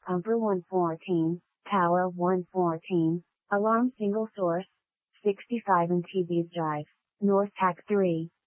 Pumper 114, Power 114, Alarm single source, 65 and TV's Drive, North Tack 3.